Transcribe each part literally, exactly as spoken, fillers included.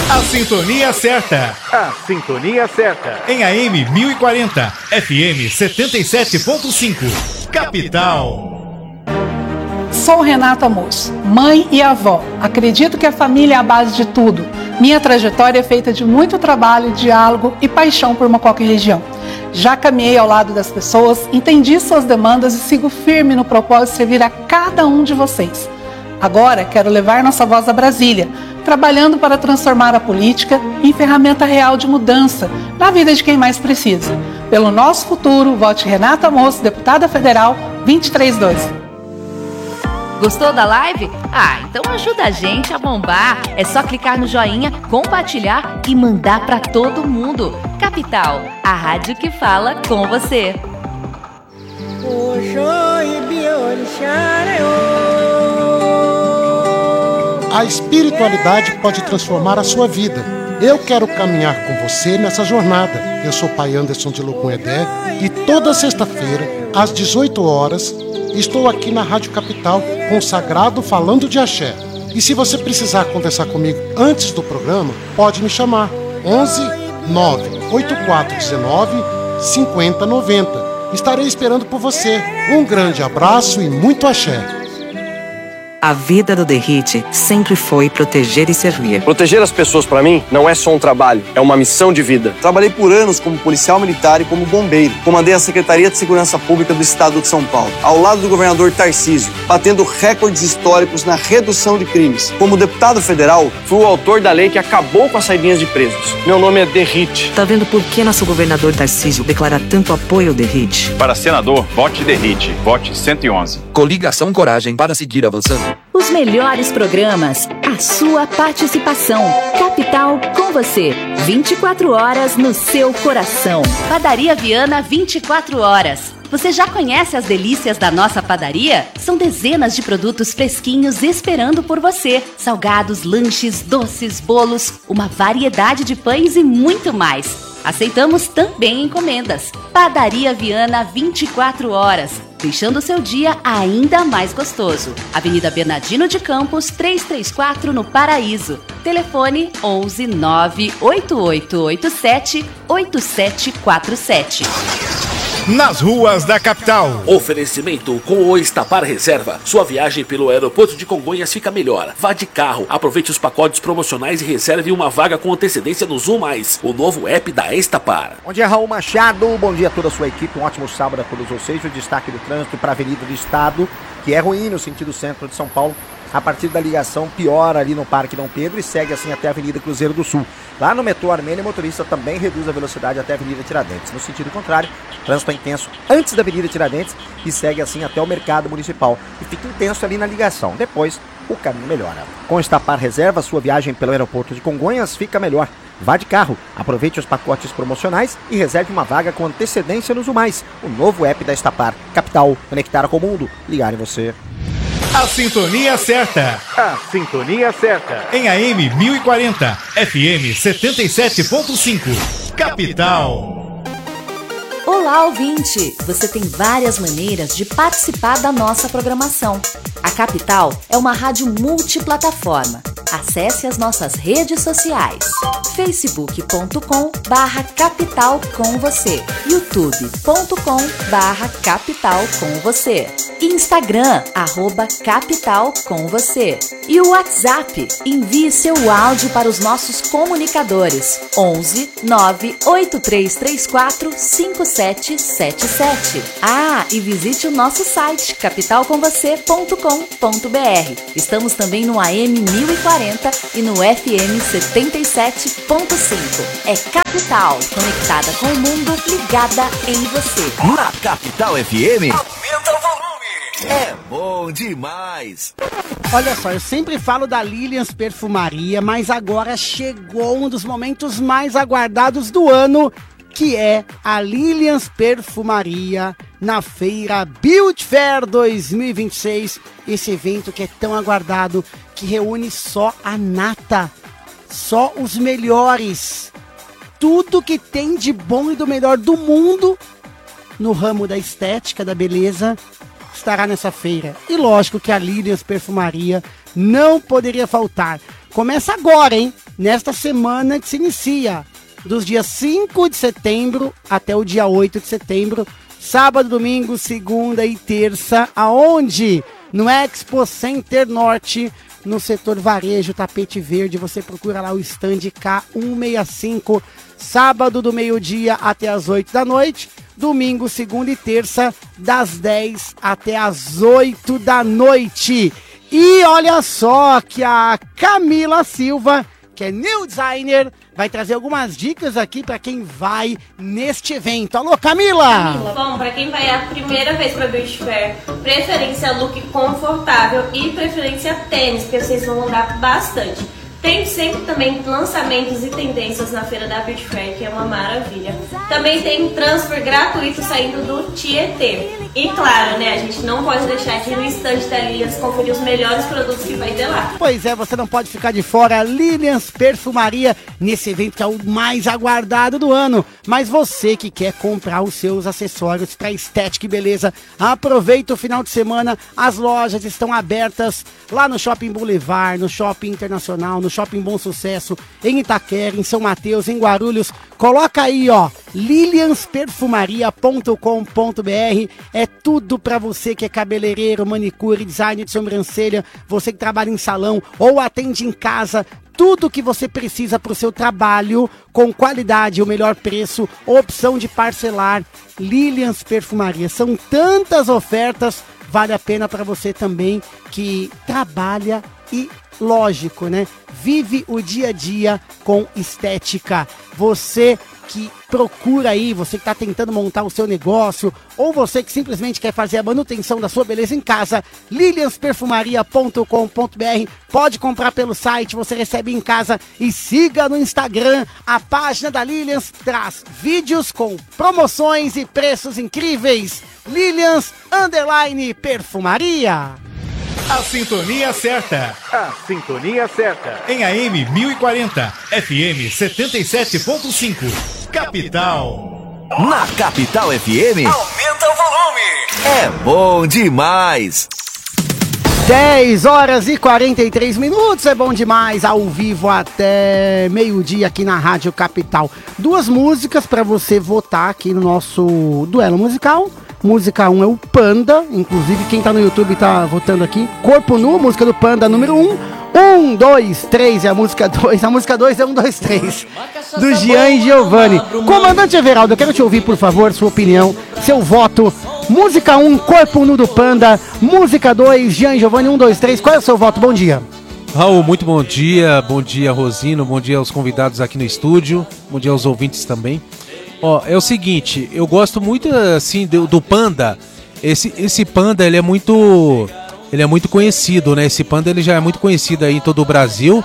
A sintonia certa. A sintonia certa. Em A M mil e quarenta, F M setenta e sete ponto cinco. Capital. Sou Renata Moço, mãe e avó. Acredito que a família é a base de tudo. Minha trajetória é feita de muito trabalho, diálogo e paixão por Mococa e região. Já caminhei ao lado das pessoas, entendi suas demandas e sigo firme no propósito de servir a cada um de vocês. Agora quero levar nossa voz a Brasília, trabalhando para transformar a política em ferramenta real de mudança na vida de quem mais precisa. Pelo nosso futuro, vote Renata Moço, deputada federal vinte e três dois. Gostou da live? Ah, então ajuda a gente a bombar. É só clicar no joinha, compartilhar e mandar para todo mundo. Capital, a rádio que fala com você. A espiritualidade pode transformar a sua vida. Eu quero caminhar com você nessa jornada. Eu sou Pai Anderson de Locunhedé e toda sexta-feira, às dezoito horas, estou aqui na Rádio Capital, consagrado falando de axé. E se você precisar conversar comigo antes do programa, pode me chamar. onze nove oito quatro um nove cinco zero nove zero. Estarei esperando por você. Um grande abraço e muito axé. A vida do Derrite sempre foi proteger e servir. Proteger as pessoas, para mim, não é só um trabalho, é uma missão de vida. Trabalhei por anos como policial militar e como bombeiro. Comandei a Secretaria de Segurança Pública do Estado de São Paulo, ao lado do governador Tarcísio, batendo recordes históricos na redução de crimes. Como deputado federal, fui o autor da lei que acabou com as saidinhas de presos. Meu nome é Derrite. Tá vendo por que nosso governador Tarcísio declara tanto apoio ao Derrite? Para senador, vote Derrite, vote cento e onze. Coligação Coragem para seguir avançando. Os melhores programas, a sua participação. Capital com você, vinte e quatro horas no seu coração. Padaria Viana, vinte e quatro horas. Você já conhece as delícias da nossa padaria? São dezenas de produtos fresquinhos esperando por você. Salgados, lanches, doces, bolos, uma variedade de pães e muito mais. Aceitamos também encomendas. Padaria Viana, vinte e quatro horas. Deixando o seu dia ainda mais gostoso. Avenida Bernardino de Campos, trezentos e trinta e quatro, no Paraíso. Telefone onze nove oito oito oito sete oito sete quatro sete. Nas ruas da capital. Oferecimento com o Estapar Reserva. Sua viagem pelo aeroporto de Congonhas fica melhor. Vá de carro, aproveite os pacotes promocionais e reserve uma vaga com antecedência no Zoom Mais, o novo app da Estapar. Bom dia, Raul Machado. Bom dia a toda a sua equipe. Um ótimo sábado a todos vocês. O destaque do trânsito para a Avenida do Estado, que é ruim no sentido centro de São Paulo. A partir da ligação piora ali no Parque Dom Pedro e segue assim até a Avenida Cruzeiro do Sul. Lá no metrô Armênia, o motorista também reduz a velocidade até a Avenida Tiradentes. No sentido contrário, trânsito é intenso antes da Avenida Tiradentes e segue assim até o Mercado Municipal. E fica intenso ali na ligação. Depois, o caminho melhora. Com Estapar Reserva, sua viagem pelo aeroporto de Congonhas fica melhor. Vá de carro, aproveite os pacotes promocionais e reserve uma vaga com antecedência no Zoom Mais, o novo app da Estapar. Capital, conectar com o mundo, ligar em você. A sintonia certa. A sintonia certa. Em A M mil e quarenta, F M setenta e sete ponto cinco. Capital. Olá, ouvinte! Você tem várias maneiras de participar da nossa programação. A Capital é uma rádio multiplataforma. Acesse as nossas redes sociais. facebook ponto com barra capital com você, youtube ponto com barra capital com você, Instagram, arroba capital com você e o WhatsApp. Envie seu áudio para os nossos comunicadores onze nove oito três três quatro cinco sete sete sete. Ah, e visite o nosso site capital com você ponto com ponto b r. Estamos também no A M mil e quarenta e no F M setenta e sete ponto cinco. É Capital, conectada com o mundo, ligada em você. Na Capital F M, aumenta o volume. É bom demais. Olha só, eu sempre falo da Lilians Perfumaria, mas agora chegou um dos momentos mais aguardados do ano, que é a Lilians Perfumaria na feira Beauty Fair dois mil e vinte e seis. Esse evento que é tão aguardado, que reúne só a nata, só os melhores, tudo que tem de bom e do melhor do mundo no ramo da estética, da beleza, estará nessa feira. E lógico que a Lilians Perfumaria não poderia faltar. Começa agora, hein? nesta semana que se inicia, dos dias cinco de setembro até o dia oito de setembro, sábado, domingo, segunda e terça, aonde? No Expo Center Norte, no setor varejo, tapete verde, você procura lá o stand K cento e sessenta e cinco, sábado do meio-dia até as oito da noite, domingo, segunda e terça, das dez até as oito da noite. E olha só que a Camila Silva, que é new designer, vai trazer algumas dicas aqui para quem vai neste evento. Alô, Camila! Bom, para quem vai a primeira vez para Beauty Fair, preferência look confortável e preferência tênis, porque vocês vão andar bastante. Tem sempre também lançamentos e tendências na feira da Beauty Fair, que é uma maravilha. Também tem transfer gratuito saindo do Tietê. E claro, né, a gente não pode deixar de ir no estande da Lilians conferir os melhores produtos que vai ter lá. Pois é, você não pode ficar de fora. Lilians Perfumaria, nesse evento que é o mais aguardado do ano. Mas você que quer comprar os seus acessórios para estética e beleza, aproveita o final de semana. As lojas estão abertas lá no Shopping Boulevard, no Shopping Internacional, no Shopping Bom Sucesso, em Itaquera, em São Mateus, em Guarulhos. Coloca aí, ó, lilians perfumaria ponto com ponto br. É tudo pra você que é cabeleireiro, manicure, design de sobrancelha, você que trabalha em salão ou atende em casa. Tudo que você precisa para o seu trabalho, com qualidade, o melhor preço, opção de parcelar. Lilians Perfumaria. São tantas ofertas, vale a pena para você também que trabalha e, lógico, né, vive o dia a dia com estética. Você que procura aí, você que está tentando montar o seu negócio, ou você que simplesmente quer fazer a manutenção da sua beleza em casa, lilians perfumaria ponto com ponto br. Pode comprar pelo site, você recebe em casa, e siga no Instagram. A página da Lilians traz vídeos com promoções e preços incríveis. Lilians Underline Perfumaria. A sintonia certa. A sintonia certa. Em A M mil e quarenta, F M setenta e sete ponto cinco. Capital. Na Capital F M. Aumenta o volume. É bom demais. dez horas e quarenta e três minutos, é bom demais, ao vivo até meio-dia aqui na Rádio Capital. Duas músicas para você votar aqui no nosso duelo musical. Música um é o Panda, inclusive quem tá no YouTube tá votando aqui. Corpo Nu, música do Panda número um. um, dois, três é a música dois. A música dois é um, dois, três. Do Gian e Giovanni. Comandante Everaldo, eu quero te ouvir, por favor, sua opinião, seu voto. Música um, Corpo Nu do Panda. Música dois, Gian e Giovanni, um, dois, três. Qual é o seu voto? Bom dia. Raul, muito bom dia. Bom dia, Rosino. Bom dia aos convidados aqui no estúdio. Bom dia aos ouvintes também. Ó, é o seguinte, eu gosto muito, assim, do, do Panda. Esse, esse Panda, ele é muito... Ele é muito conhecido, né? Esse Panda, ele já é muito conhecido aí em todo o Brasil.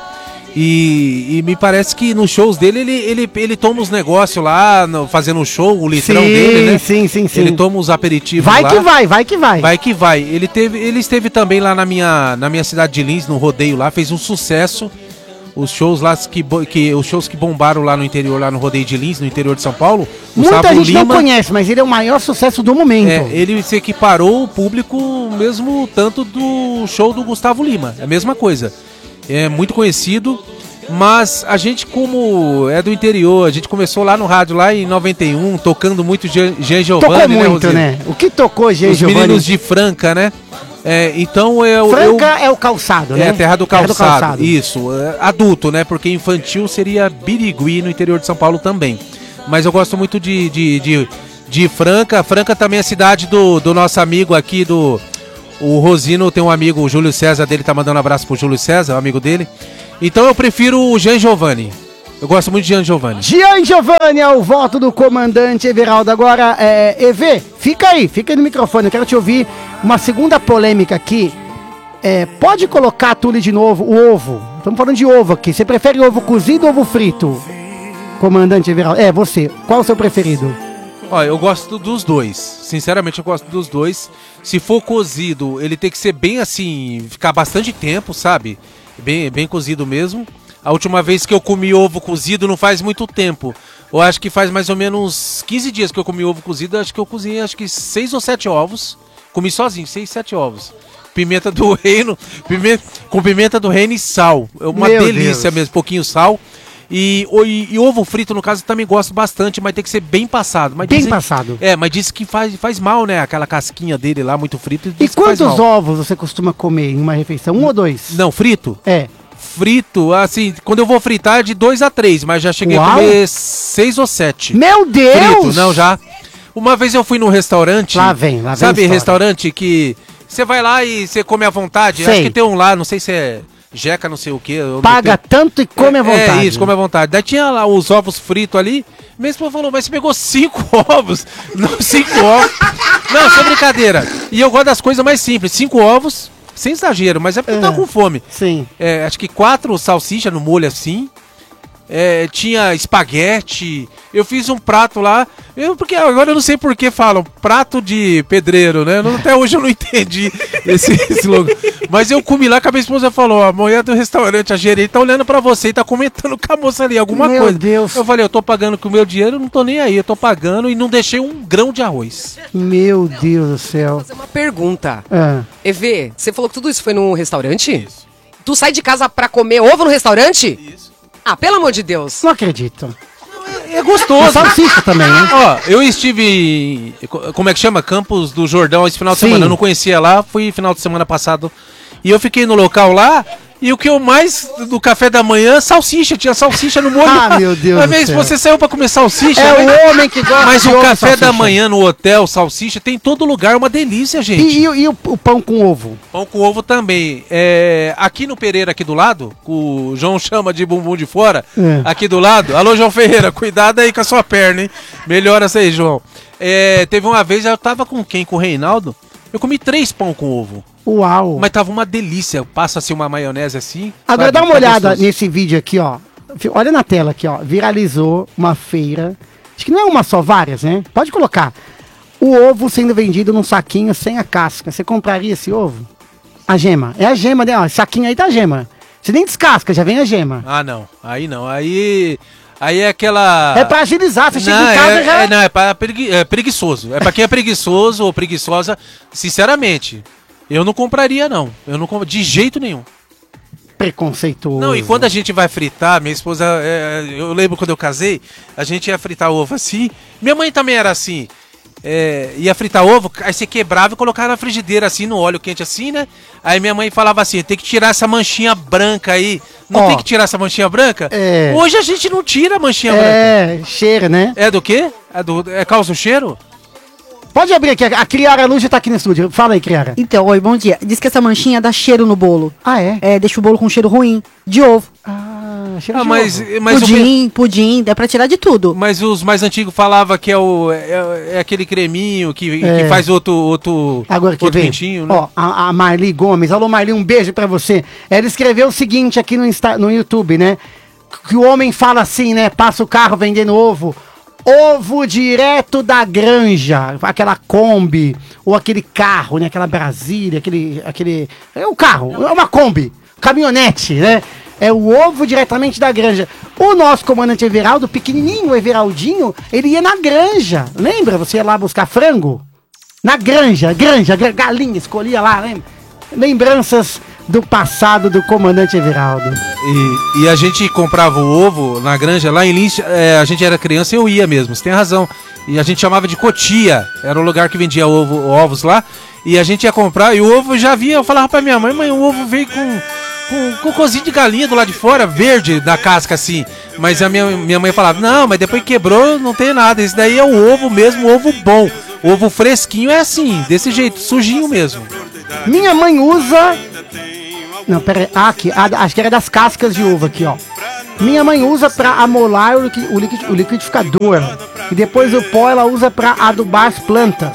E, e me parece que nos shows dele, ele, ele, ele toma os negócios lá, no, fazendo o show, o litrão sim, dele, né? Sim, sim, sim. Ele toma os aperitivos vai lá. Vai que vai, vai que vai. Vai que vai. Ele, teve, ele esteve também lá na minha, na minha cidade de Lins, no rodeio lá, fez um sucesso. Os shows lá que, que, os shows que bombaram lá no interior, lá no rodeio de Lins, no interior de São Paulo. Muita Gustavo gente Lima, não conhece, mas ele é o maior sucesso do momento. É, ele se equiparou o público mesmo tanto do show do Gustavo Lima. É a mesma coisa. É muito conhecido, mas a gente, como é do interior, a gente começou lá no rádio, lá em noventa e um, tocando muito Jean Giovanni. Tocou né, muito, né? O que tocou Jean Giovanni? Os meninos de Franca, né? É, então eu, Franca eu, é o calçado, né? É a terra do calçado, terra do calçado. Isso, é, adulto, né? Porque infantil seria Birigui no interior de São Paulo também. Mas eu gosto muito de, de, de, de Franca. Franca também é a cidade do, do nosso amigo aqui, do o Rosino tem um amigo, o Júlio César dele, tá mandando um abraço pro Júlio César, o amigo dele. Então eu prefiro o Gian Giovanni. Eu gosto muito de Gian Giovanni. Gian Giovanni é o voto do comandante Everaldo. Agora, é, E V, fica aí, fica aí no microfone, eu quero te ouvir. Uma segunda polêmica aqui. É, pode colocar, Tule, de novo, o ovo. Estamos falando de ovo aqui. Você prefere ovo cozido ou ovo frito? Comandante Everaldo. É, você. Qual é o seu preferido? Olha, eu gosto dos dois. Sinceramente, eu gosto dos dois. Se for cozido, ele tem que ser bem assim, ficar bastante tempo, sabe? Bem, bem cozido mesmo. A última vez que eu comi ovo cozido não faz muito tempo. Eu acho que faz mais ou menos quinze dias que eu comi ovo cozido. Acho que eu cozinhei acho que seis ou sete ovos. Comi sozinho, seis, sete ovos. pimenta do reino, pimenta, com pimenta do reino e sal. É uma Meu delícia Deus. mesmo, pouquinho sal. E, e, e ovo frito, no caso, também gosto bastante, mas tem que ser bem passado. Mas Bem dizem- passado. É, mas diz que faz, faz mal, né? Aquela casquinha dele lá, muito frito. E diz que faz quantos mal. ovos você costuma comer em uma refeição? Um ou dois? Não, frito? É. Frito, assim, quando eu vou fritar é de dois a três, mas já cheguei Uau. a comer seis ou sete. Meu Deus! Frito, não, já. Uma vez eu fui num restaurante. Lá vem, lá vem Sabe, história. restaurante que você vai lá e você come à vontade? Sei. Acho que tem um lá, não sei se é jeca, não sei o que. Paga tanto e come à vontade. É isso, come à vontade. Daí tinha lá os ovos fritos ali. Minha esposa falou, mas você pegou cinco ovos? Não, cinco ovos. Não, sem brincadeira. E eu gosto das coisas mais simples. Cinco ovos, sem exagero, mas é porque eu tava com fome. Sim. É, acho que quatro salsichas no molho assim. É, tinha espaguete. Eu fiz um prato lá. Eu, porque agora eu não sei por que falam prato de pedreiro, né? Eu, até hoje eu não entendi esse, esse logo. Mas eu comi lá que a minha esposa falou: a mulher do restaurante, a gerente, tá olhando pra você e tá comentando com a moça ali alguma Meu coisa. Deus. Eu falei: eu tô pagando com o meu dinheiro, eu não tô nem aí. Eu tô pagando e não deixei um grão de arroz. Meu Deus do céu. Fazer uma pergunta. Ah. E V, você falou que tudo isso foi num restaurante? Isso. Tu sai de casa pra comer ovo no restaurante? Isso. Ah, pelo amor de Deus. Não acredito. É gostoso. Salsicha também, hein? Ó, eu estive em, como é que chama? Campos do Jordão esse final de Sim. semana. Eu não conhecia lá, fui final de semana passado. E eu fiquei no local lá. E o que eu mais do café da manhã, salsicha. Tinha salsicha no molho. Ah, meu Deus Às do vezes céu. você saiu pra comer salsicha. É né? o homem que gosta Mas de o ovo café salsicha. da manhã no hotel, salsicha, tem em todo lugar. É uma delícia, gente. E, e- e o, o pão com ovo? Pão com ovo também. É, aqui no Pereira, aqui do lado, o João chama de bumbum de fora, É. aqui do lado. Alô, João Ferreira, cuidado aí com a sua perna, hein? Melhora essa aí, João. É, teve uma vez, eu tava com quem? Com o Reinaldo. Eu comi três pão com ovo. Uau. Mas tava uma delícia. Passa assim uma maionese assim. Agora sabe? dá uma Tá olhada gostoso. nesse vídeo aqui, ó. Olha na tela aqui, ó. Viralizou uma feira. Acho que não é uma só, várias, né? Pode colocar. O ovo sendo vendido num saquinho sem a casca. Você compraria esse ovo? A gema. É a gema, né? Ó, saquinho aí tá a gema. Você nem descasca, já vem a gema. Ah, não. Aí não. Aí. Aí é aquela. É pra agilizar, você chega Não, em casa é, já... é, não, é, pra pregui- é preguiçoso. É pra quem é preguiçoso ou preguiçosa, sinceramente. Eu não compraria, não. Eu não comp... De jeito nenhum. Preconceituoso. Não, e quando a gente vai fritar, minha esposa, é, eu lembro quando eu casei, a gente ia fritar ovo assim. Minha mãe também era assim. É, ia fritar ovo, aí você quebrava e colocava na frigideira assim, no óleo quente assim, né? Aí minha mãe falava assim, tem que tirar essa manchinha branca aí. Não Ó, tem que tirar essa manchinha branca? é. Hoje a gente não tira a manchinha É, branca. cheira, né? É do quê? É, do, é causa o cheiro? Pode abrir aqui, a Criara Luz já tá aqui no estúdio. Fala aí, Criara. Então, oi, bom dia. Diz que essa manchinha dá cheiro no bolo. Ah, é? É, deixa o bolo com cheiro ruim. De ovo. Ah, cheiro Ah, de mas, ovo. mas, o, pudim, pudim, dá pra tirar de tudo. mas os mais antigos falavam que é, o, é, é aquele creminho que, É. que faz outro, outro, Agora que outro vem, quentinho, né? ó, a, a Marli Gomes, alô Marli, um beijo pra você. Ela escreveu o seguinte aqui no, Insta, no YouTube, né? Que o homem fala assim, né? Passa o carro vendendo ovo. Ovo direto da granja, aquela Kombi, ou aquele carro, né? Aquela Brasília, aquele, aquele... É o carro, é uma Kombi, caminhonete, né? É o ovo diretamente da granja. O nosso comandante Everaldo, pequenininho, o Everaldinho, ele ia na granja. Lembra? Você ia lá buscar frango? Na granja, granja, gra- galinha, escolhia lá, lembra? Lembranças do passado do comandante Everaldo. E, e a gente comprava o ovo na granja, lá em Lins, é, a gente era criança e eu ia mesmo, você tem razão. E a gente chamava de cotia, era o lugar que vendia ovo, ovos lá. E a gente ia comprar e o ovo já vinha, eu falava pra minha mãe, mãe, o ovo veio com, com, com cozinho de galinha do lado de fora, verde, da casca assim. Mas a minha, minha mãe falava, não, mas depois quebrou, não tem nada, esse daí é o ovo mesmo, o ovo bom. O ovo fresquinho é assim, desse jeito, sujinho mesmo. Minha mãe usa... Não, pera aí. Ah, aqui. Ah, acho que era das cascas de uva aqui, ó. Minha mãe usa pra amolar o, liqui, o, liquid, o liquidificador. E depois o pó ela usa pra adubar as plantas.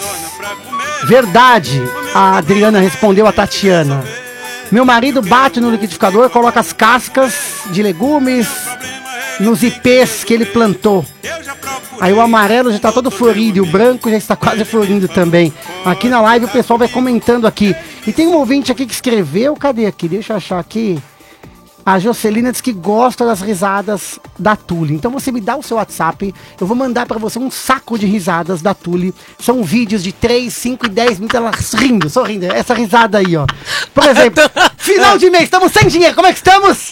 Verdade, a Adriana respondeu a Tatiana. Meu marido bate no liquidificador, coloca as cascas de legumes nos ipês que ele plantou. Aí o amarelo já tá todo florido e o branco já está quase florindo também. Aqui na live o pessoal vai comentando aqui. E tem um ouvinte aqui que escreveu, cadê aqui? Deixa eu achar aqui. A Jocelina diz que gosta das risadas da Tule. Então você me dá o seu WhatsApp, eu vou mandar pra você um saco de risadas da Tule. São vídeos de três, cinco e dez minutos, ela rindo, sorrindo. Essa risada aí, ó. Por exemplo, final de mês, estamos sem dinheiro, como é que estamos?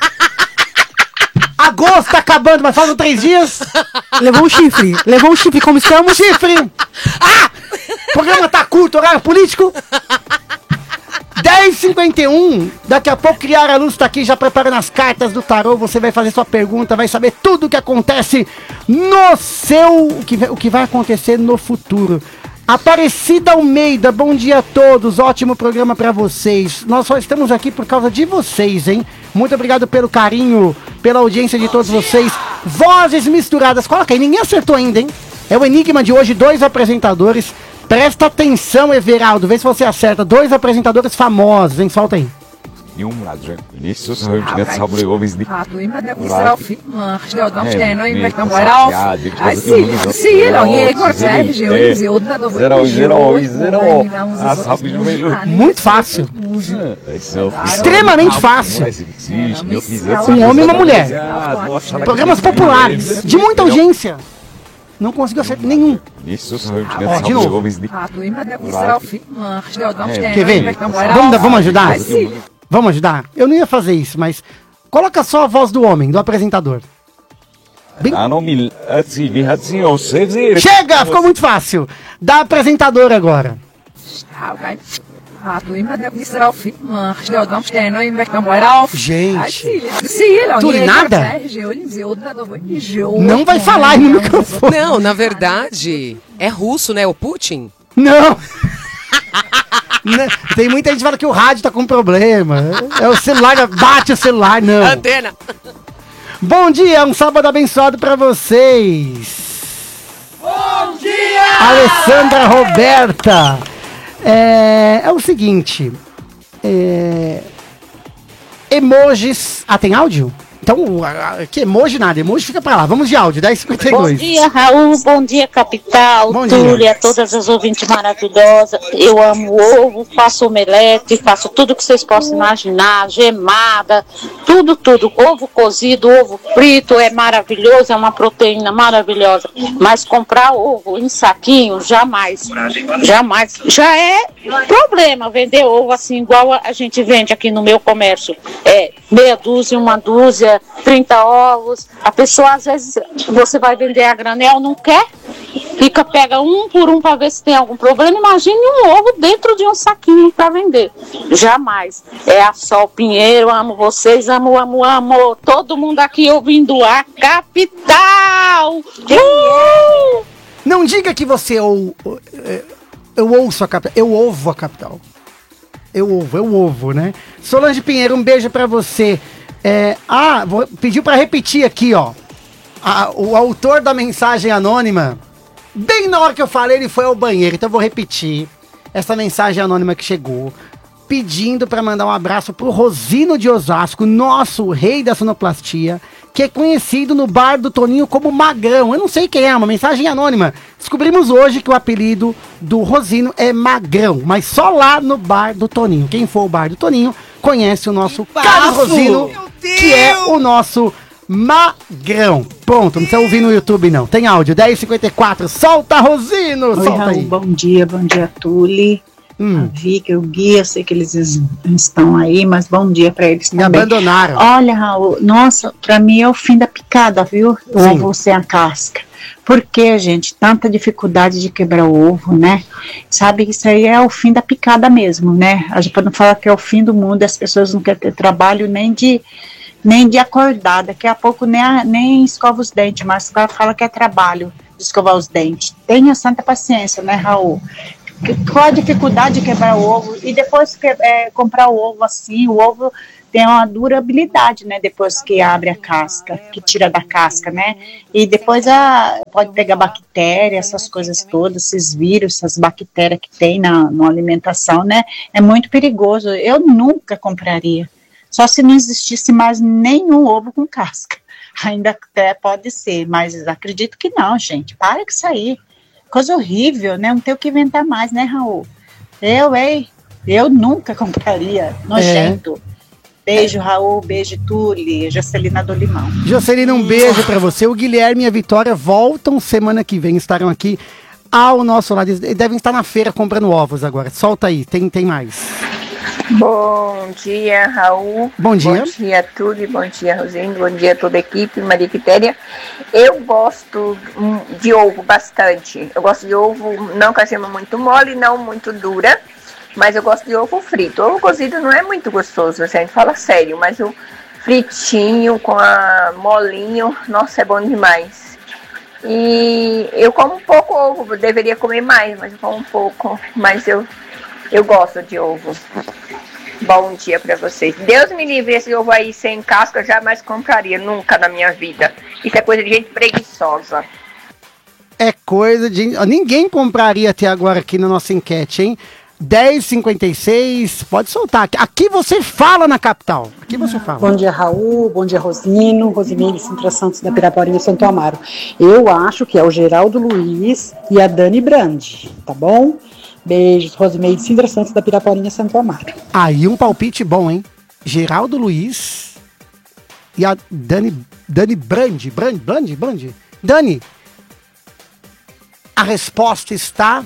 Agosto tá acabando, mas faltam três dias. Levou um chifre, levou um chifre, como estamos? Chifre! Ah! O programa tá curto, horário político. dez e cinquenta e um, daqui a pouco Criar a Luz tá aqui já preparando as cartas do tarô. Você vai fazer sua pergunta, vai saber tudo o que acontece no seu, o que, o que vai acontecer no futuro. Aparecida Almeida, bom dia a todos, ótimo programa pra vocês. Nós só estamos aqui por causa de vocês, hein? Muito obrigado pelo carinho, pela audiência de todos vocês. Vozes misturadas, coloca aí, ninguém acertou ainda, hein? É o enigma de hoje, dois apresentadores. Presta atenção, Everaldo, vê se você acerta. Dois apresentadores famosos, hein? Solta aí. Muito fácil. Extremamente fácil. Um homem e uma mulher. Programas populares, de muita audiência. Não conseguiu acertar nenhum. Ó, de novo. Quer ver? Vamos, vamos ajudar? Vamos ajudar? Eu não ia fazer isso, mas coloca só a voz do homem, do apresentador. Bem... Chega! Ficou muito fácil. Da apresentadora agora. Gente, tudo nada? Não vai falar aí no microfone. Não, na verdade, é russo, né? O Putin? Não. Tem muita gente que fala que o rádio tá com problema. É o celular, bate o celular, não. Antena. Bom dia, um sábado abençoado pra vocês. Bom dia! Alessandra Roberta. É, é o seguinte, é, emojis... Ah, tem áudio? Então, que emoji nada, emoji fica pra lá. Vamos de áudio, dez e cinquenta e dois. Bom dia, Raul, bom dia, Capital, Túlia, todas as ouvintes maravilhosas. Eu amo ovo, faço omelete, faço tudo que vocês possam imaginar, gemada, tudo, tudo. Ovo cozido, ovo frito, é maravilhoso, é uma proteína maravilhosa. Mas comprar ovo em saquinho, jamais, jamais. Já é problema vender ovo assim, igual a gente vende aqui no meu comércio. É meia dúzia, uma dúzia, trinta ovos. A pessoa, às vezes, você vai vender a granel, não quer, fica, pega um por um para ver se tem algum problema. Imagine um ovo dentro de um saquinho para vender. Jamais. É a Sol Pinheiro, amo vocês, amo, amo, amo. Todo mundo aqui ouvindo a Capital. Uh! Não diga que você ou eu ouço a Capital, eu ouvo a Capital. Eu ovo, eu ovo, né? Solange Pinheiro, um beijo pra você. É, ah, vou, pediu pra repetir aqui, ó. A, o autor da mensagem anônima, bem na hora que eu falei, ele foi ao banheiro. Então eu vou repetir essa mensagem anônima que chegou, pedindo pra mandar um abraço pro Rosino de Osasco, nosso rei da sonoplastia, que é conhecido no bar do Toninho como Magrão. Eu não sei quem é, uma mensagem anônima. Descobrimos hoje que o apelido do Rosino é Magrão, mas só lá no bar do Toninho. Quem for ao bar do Toninho conhece o nosso Carlos Rosino, que é o nosso Magrão. Pronto, não precisa ouvir no YouTube não. Tem áudio, dez e cinquenta e quatro. Solta, Rosino! Oi, solta Raul, aí. Bom dia, bom dia, Tule. Hum. A Vika, o Gui, eu sei que eles estão aí, mas bom dia pra eles Me também. abandonaram. Olha, Raul, nossa, pra mim é o fim da picada, viu? O Sim. ovo sem a casca. Por que, gente? Tanta dificuldade de quebrar o ovo, né? Sabe, isso aí é o fim da picada mesmo, né? A gente não fala que é o fim do mundo, as pessoas não querem ter trabalho nem de, nem de acordar. Daqui a pouco nem, a, nem escova os dentes, mas o cara fala que é trabalho de escovar os dentes. Tenha santa paciência, né, Raul? Qual a dificuldade de quebrar o ovo? E depois que é, comprar o ovo assim, o ovo tem uma durabilidade, né? Depois que abre a casca, que tira da casca, né? E depois a, pode pegar bactéria, essas coisas todas, esses vírus, essas bactérias que tem na, na alimentação, né? É muito perigoso. Eu nunca compraria. Só se não existisse mais nenhum ovo com casca. Ainda até pode ser, mas acredito que não, gente. Para com isso aí. Coisa horrível, né? Não tem o que inventar mais, né, Raul? Eu, hein? Eu nunca compraria. Nojento. É. Beijo, Raul. Beijo, Tule. Jocelina do Limão. Jocelina, um beijo pra você. O Guilherme e a Vitória voltam semana que vem. Estarão aqui ao nosso lado. Eles devem estar na feira comprando ovos agora. Solta aí, tem, tem mais. Bom dia, Raul. Bom dia. Bom dia, Tule. Bom dia, Rosine. Bom dia a toda a equipe. Maria Quitéria. Eu gosto de ovo bastante. Eu gosto de ovo, não com a gema muito mole, não muito dura. Mas eu gosto de ovo frito. Ovo cozido não é muito gostoso, a gente fala sério. Mas o fritinho com a molinho, nossa, é bom demais. E eu como um pouco ovo, deveria comer mais, mas eu como um pouco. Mas eu, eu gosto de ovo. Bom dia pra vocês. Deus me livre, esse ovo aí sem casca eu jamais compraria, nunca na minha vida. Isso é coisa de gente preguiçosa. É coisa de... Ninguém compraria até agora aqui na nossa enquete, hein? dez e cinquenta e seis, pode soltar. Aqui você fala na capital. Aqui você fala. Bom dia, Raul. Bom dia, Rosino. Rosimene Sintra Santos da Piraporinha, Santo Amaro. Eu acho que é o Geraldo Luiz e a Dani Brandi, tá bom? Beijos, Rosimene Sintra Santos da Piraporinha, Santo Amaro. Aí um palpite bom, hein? Geraldo Luiz e a Dani, Dani Brandi. Brandi, Brandi, Brandi. Dani, a resposta está...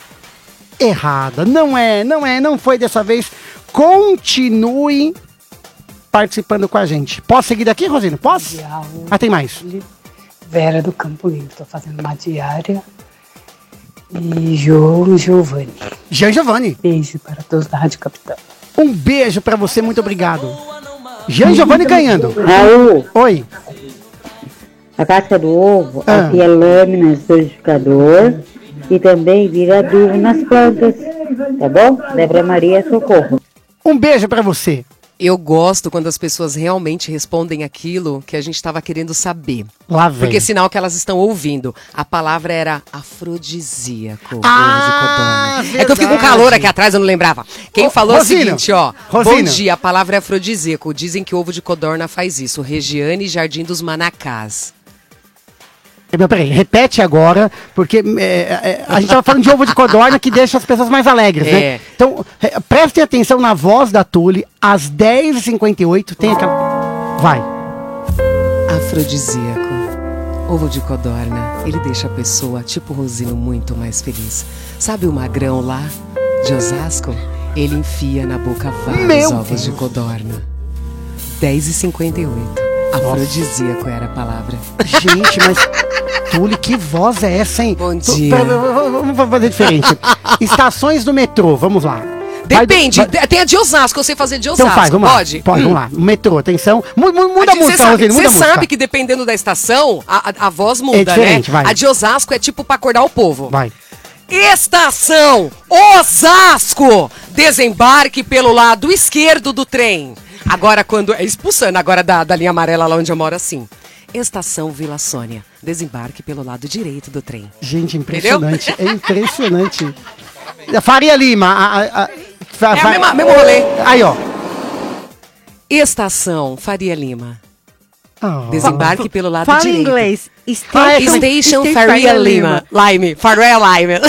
errada. Não é, não é, não foi dessa vez. Continue participando com a gente. Posso seguir daqui, Rosina? Posso? Ah, tem mais. Vera do Campo Limpo, tô fazendo uma diária. E João Giovanni. Jean Giovanni. Beijo para todos da Rádio Capital. Um beijo para você, muito obrigado. Jean Giovanni ganhando. Raul. Oi. A casca do ovo, ah. aqui é lâmina de solidificador. E também vira adubo nas plantas, tá bom? Débora Maria, socorro. Um beijo pra você. Eu gosto quando as pessoas realmente respondem aquilo que a gente estava querendo saber. Lá vem. Porque é sinal que elas estão ouvindo. A palavra era afrodisíaco. Ah, é que eu fiquei com calor aqui atrás, eu não lembrava. Quem Ô, falou Rosina, o seguinte, ó. Rosina. Bom dia, a palavra é afrodisíaco. Dizem que ovo de codorna faz isso. Regiane Jardim dos Manacás. Peraí, repete agora, porque é, é, a gente tava falando de ovo de codorna que deixa as pessoas mais alegres, é. né? Então, é, prestem atenção na voz da Tule, às dez e cinquenta e oito tem aquela... Vai. Afrodisíaco. Ovo de codorna, ele deixa a pessoa, tipo Rosino, muito mais feliz. Sabe o magrão lá, de Osasco? Ele enfia na boca vários Meu ovos Deus. de codorna. dez e cinquenta e oito. Afrodisíaco era a palavra. Gente, mas... Tule, que voz é essa, hein? Bom dia. Vamos fazer diferente. Estações do metrô, vamos lá. Depende, vai... tem a de Osasco, eu sei fazer de Osasco. Então faz, vamos pode? lá. Pode, hum. vamos lá. Metrô, atenção. Muda a, a música, sabe, Rosine, muda a música. Você sabe que dependendo da estação, a, a, a voz muda, é diferente, né? Vai. A de Osasco é tipo pra acordar o povo. Vai. Estação Osasco, desembarque pelo lado esquerdo do trem. Agora quando, é expulsando agora da, da linha amarela lá onde eu moro assim. Estação Vila Sônia, desembarque pelo lado direito do trem. Gente, impressionante, é impressionante. Faria Lima. A, a, a, fa, é o mesmo, mesmo rolê. Aí, ó. Estação Faria Lima. Oh. Desembarque pelo lado Fala direito. Fala em inglês. Station, Station Faria, Faria Lima. Lime. Faria Lime.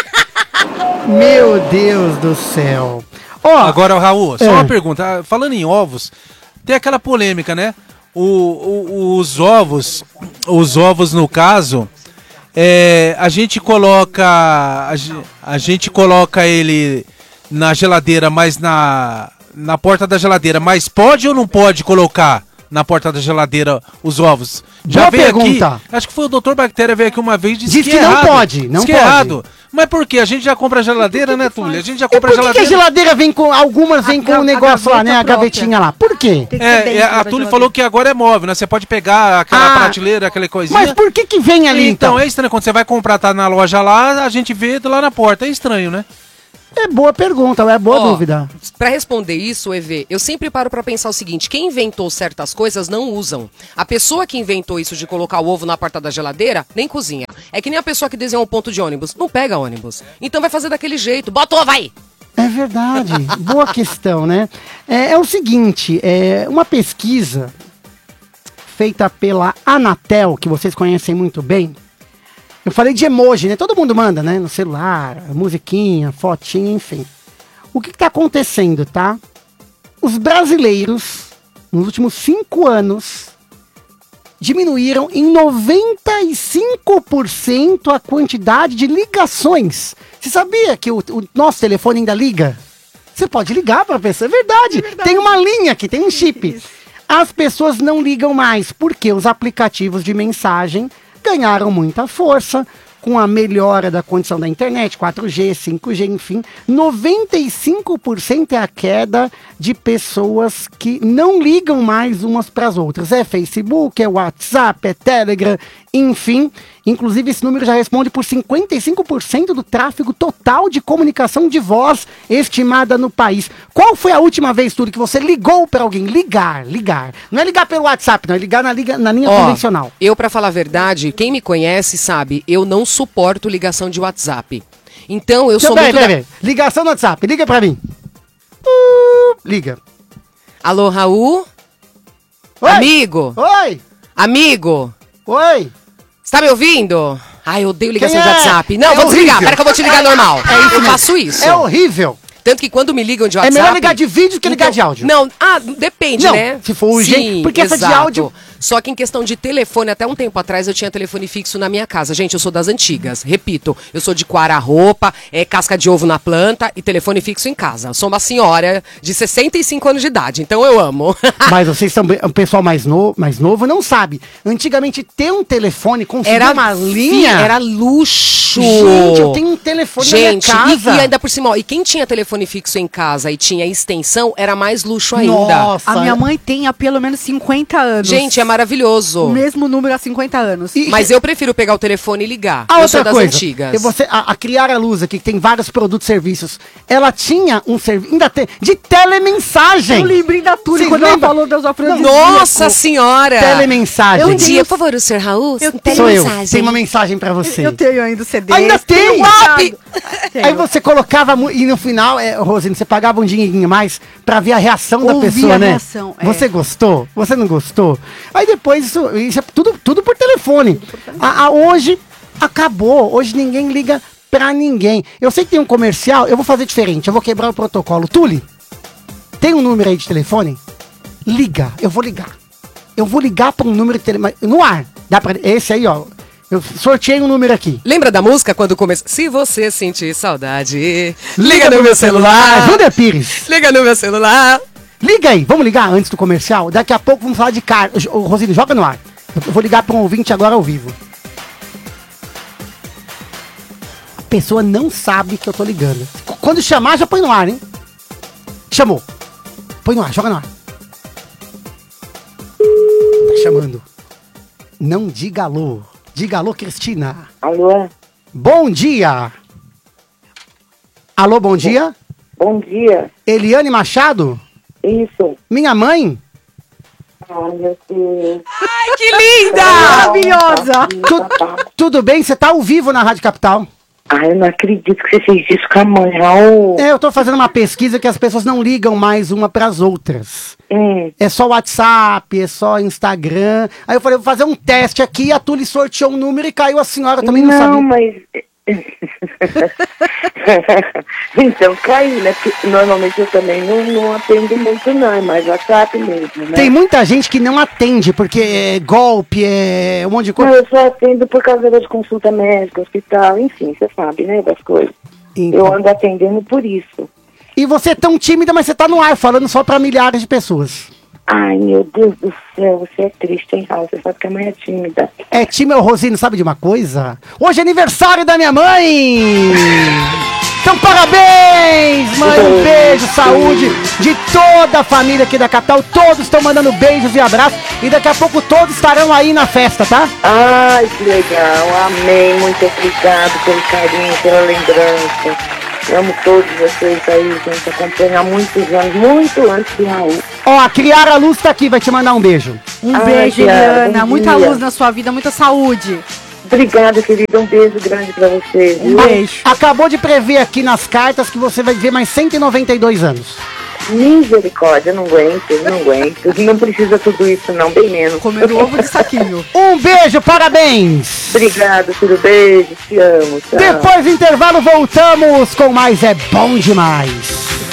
Meu Deus do céu. Oh, agora, Raul, só é. uma pergunta. Falando em ovos, tem aquela polêmica, né? O, o, os ovos, os ovos no caso, é, a gente coloca, a, a gente coloca ele na geladeira, mas na, na porta da geladeira, mas pode ou não pode colocar na porta da geladeira os ovos? Já Boa veio pergunta. Aqui, acho que foi o doutor Bactéria veio aqui uma vez e disse Diz que, que é não errado, pode, não diz que pode. É errado. Mas por quê? A gente já compra a geladeira, né, Túlio? A gente já compra e por a que geladeira. que a geladeira vem com, algumas vem A com o um negócio lá, né, a própria. gavetinha lá. Por quê? É, é, a Túlio falou que agora é móvel, né? Você pode pegar aquela Ah, prateleira, aquela coisinha. Mas por que que vem ali, então? Então, é estranho. Quando você vai comprar, tá na loja lá, a gente vê lá na porta. É estranho, né? É boa pergunta, é boa Ó, dúvida. Pra responder isso, E V, eu sempre paro pra pensar o seguinte: quem inventou certas coisas não usam. A pessoa que inventou isso de colocar o ovo na porta da geladeira, nem cozinha. É que nem a pessoa que desenhou um ponto de ônibus, não pega ônibus. Então vai fazer daquele jeito, bota ovo aí! É verdade, boa questão, né? É, é o seguinte, é uma pesquisa feita pela Anatel, que vocês conhecem muito bem. Eu falei de emoji, né? Todo mundo manda, né? No celular, musiquinha, fotinha, enfim. O que está acontecendo, tá? os brasileiros, nos últimos cinco anos, diminuíram em noventa e cinco por cento a quantidade de ligações. Você sabia que o, o nosso telefone ainda liga? Você pode ligar para a pessoa, é verdade. é verdade. Tem uma linha aqui, tem um chip. As pessoas não ligam mais, porque os aplicativos de mensagem ganharam muita força com a melhora da condição da internet, quatro G, cinco G, enfim. noventa e cinco por cento é a queda de pessoas que não ligam mais umas para as outras. É Facebook, é WhatsApp, é Telegram, enfim. Inclusive, esse número já responde por cinquenta e cinco por cento do tráfego total de comunicação de voz estimada no país. Qual foi a última vez, Túlio, que você ligou para alguém? Ligar, ligar. Não é ligar pelo WhatsApp, não. É ligar na, liga, na linha Ó, convencional. Eu, para falar a verdade, quem me conhece sabe, eu não suporto ligação de WhatsApp. Então, eu Deixa sou bem, muito... Bem, da... bem. Ligação no WhatsApp, liga para mim. Uh, liga. Alô, Raul? Oi? Amigo? Oi? Amigo? Oi? Você tá me ouvindo? Ai, eu odeio ligação Quem de é? WhatsApp. Não, É vou desligar. horrível. Pera que eu vou te ligar normal. É isso eu mesmo. faço isso. É horrível. Tanto que quando me ligam de WhatsApp... É melhor ligar de vídeo que ligar então, de áudio. Não, ah, depende, não, né? Se for urgente, Sim, porque essa de exato. áudio... Só que em questão de telefone, até um tempo atrás eu tinha telefone fixo na minha casa. Gente, eu sou das antigas. Repito, eu sou de coar roupa, é, casca de ovo na planta e telefone fixo em casa. Eu sou uma senhora de sessenta e cinco anos de idade, então eu amo. Mas vocês são o pessoal mais, no, mais novo não sabe. Antigamente ter um telefone com uma linha era luxo. Gente, eu tenho um telefone Gente, na minha casa. E, e ainda por cima, ó, e quem tinha telefone fixo em casa e tinha extensão, era mais luxo ainda. Nossa, a minha mãe tem há pelo menos cinquenta anos. Gente, é maravilhoso. O mesmo número há cinquenta anos. E, Mas eu prefiro pegar o telefone e ligar. A eu outra sou das coisa, antigas. Eu você, a, a Criar a Luz aqui, que tem vários produtos e serviços, ela tinha um serviço, ainda tem, de telemensagem. Eu lembrei da Túlio quando lembra? ela falou das afrodisíacos. Nossa senhora! Telemensagem. Bom dia, por favor, o senhor Raul? Eu tenho Sou eu, tem uma mensagem pra você. Eu tenho ainda o C D. Ainda tem! Tem Aí você colocava, e no final, é, Rosine, você pagava um dinheirinho a mais pra ver a reação da Ouvir pessoa, a né? reação, é. Você gostou? Você não gostou? Aí depois, isso, isso é tudo, tudo por telefone. Tudo por telefone. A, a, hoje, acabou. Hoje ninguém liga pra ninguém. Eu sei que tem um comercial, eu vou fazer diferente, eu vou quebrar o protocolo. Tuli, tem um número aí de telefone? Liga, eu vou ligar. Eu vou ligar pra um número de telefone, no ar. Dá pra, esse aí, ó. Eu sorteei um número aqui. Lembra da música quando começa? Se você sentir saudade, liga, liga no meu celular. Júlia Pires. Liga no meu celular. Liga aí, vamos ligar antes do comercial? Daqui a pouco vamos falar de carta. Rosine, joga no ar. Eu vou ligar para um ouvinte agora ao vivo. A pessoa não sabe que eu tô ligando. Quando chamar, já põe no ar, hein? Chamou. Põe no ar, joga no ar. Tá chamando. Não diga alô. Diga alô, Cristina. Alô? Bom dia. Alô, bom dia. Bom dia. Eliane Machado? Isso. Minha mãe? Ai, meu Deus. Ai, que linda! Maravilhosa. Tu, tudo bem? Você tá ao vivo na Rádio Capital? Ai, eu não acredito que você fez isso com a mãe, Raul. É, eu tô fazendo uma pesquisa que as pessoas não ligam mais uma pras outras. Hum. É só WhatsApp, é só Instagram. Aí eu falei, vou fazer um teste aqui, a Tuli sorteou um número e caiu a senhora, também não, não sabia. Não, mas... Então caiu, né? Porque normalmente eu também não, não atendo muito não, é mais WhatsApp mesmo, né? Tem muita gente que não atende, porque é golpe, é um monte de coisa. Não, eu só atendo por causa de consulta médica, hospital, enfim, você sabe, né, das coisas. Então. Eu ando atendendo por isso. E você é tão tímida, mas você tá no ar, falando só pra milhares de pessoas. Ai, meu Deus do céu, você é triste, hein, Raul? Você sabe que a mãe é tímida. É tímida, Rosine, sabe de uma coisa? Hoje é aniversário da minha mãe! Então, parabéns, mãe! Um beijo, saúde de toda a família aqui da capital. Todos estão mandando beijos e abraços. E daqui a pouco todos estarão aí na festa, tá? Ai, que legal. Amém. Muito obrigado pelo carinho, pela lembrança. Eu amo todos vocês aí, gente. Acompanha há muitos anos, muito antes do Raul. Ó, a Criar a Luz tá aqui, vai te mandar um beijo. Um Ai, beijo, Eliana. Eliana. Muita luz na sua vida, muita saúde. Obrigada, querida. Um beijo grande pra você. Um beijo. Acabou de prever aqui nas cartas que você vai viver mais cento e noventa e dois anos. Misericórdia, não aguento, não aguento. Não precisa tudo isso não, bem menos. Comendo ovo de saquinho. Um beijo, parabéns! Obrigado, filho, beijo, te amo. Tchau. Depois do intervalo voltamos com mais É Bom Demais.